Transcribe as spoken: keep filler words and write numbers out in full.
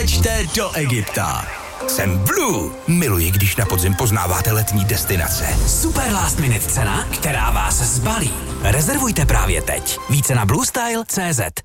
Vyleďte do Egypta. Jsem Blue. Miluji, když na podzim poznáváte letní destinace. Super last minute cena, která vás zbalí. Rezervujte právě teď. Více na bluestyle tečka cé zet.